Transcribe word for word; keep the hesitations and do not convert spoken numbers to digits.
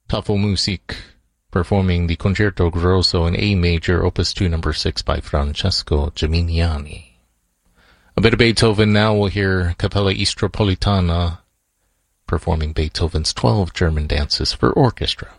Tafelmusik, performing the Concerto Grosso in A major, opus two, number six by Francesco Geminiani. A bit of Beethoven now. We'll hear Capella Istropolitana performing Beethoven's twelve German dances for orchestra.